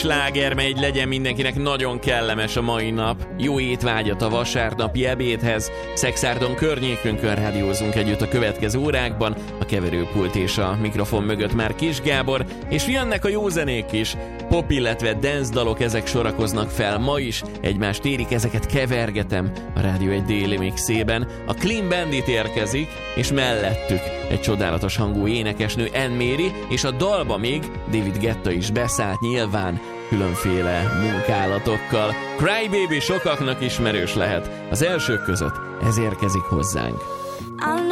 sláger megy, legyen mindenkinek nagyon kellemes a mai nap. Jó étvágyat a vasárnapi ebédhez. Szexárdon környékünkön rádiózunk együtt a következő órákban. A keverőpult és a mikrofon mögött már Kis Gábor, és jönnek a jó zenék is. Pop, illetve dance dalok, ezek sorakoznak fel ma is. Egymást érik, ezeket kevergetem a Rádió egy déli mixében. A Clean Bandit érkezik, és mellettük egy csodálatos hangú énekesnő, Anne Mary, és a dalba még David Guetta is beszállt, nyilván különféle munkálatokkal. Cry Baby sokaknak ismerős lehet. Az elsők között ez érkezik hozzánk.